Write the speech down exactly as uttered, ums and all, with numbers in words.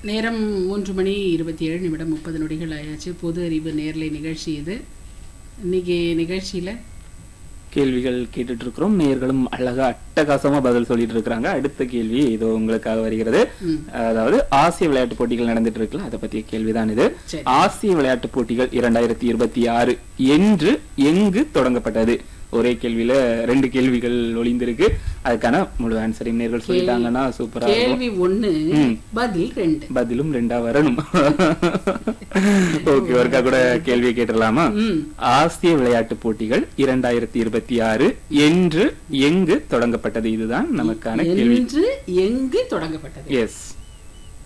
நேரம் மூன்று மணி இருபத்தி ஏழு நிமிடம் முப்பது நொடிகள் ஆயாச்சு. பொது அறிவு நேர்லை நிகழ்ச்சி இது. இன்னைக்கு நிகழ்ச்சியில கேள்விகள் கேட்டுட்டு இருக்கிறோம். நேயர்களும் அழகா அட்டகாசமா பதில் சொல்லிட்டு இருக்கிறாங்க. அடுத்த கேள்வி இதோ உங்களுக்காக வருகிறது. அதாவது ஆசிய விளையாட்டு போட்டிகள் நடந்துட்டு இருக்குல்ல, அதை பத்திய கேள்விதான் இது. ஆசிய விளையாட்டு போட்டிகள் இரண்டாயிரத்தி இருபத்தி ஆறு என்று எங்கு தொடங்கப்பட்டது? ஒரே கேள்வியில ரெண்டு கேள்விகள் ஒளிந்திருக்கு. அதுக்கான முழு ஆன்சரையும் நேர்கள் சொல்லிட்டாங்கன்னா சூப்பரா. கேள்வி ஒண்ணு, பதில் ரெண்டு. பதிலும் ரெண்டா வரணும். ஓகே, ஒருக்கா கூட கேள்வியை கேட்டுடலாமா? ஆசிய விளையாட்டு போட்டிகள் இரண்டாயிரத்தி இருபத்தி ஆறு என்று எங்கு தொடங்கப்பட்டது? இதுதான் நமக்கான கேள்வி. எங்கு தொடங்கப்பட்டது? எஸ்.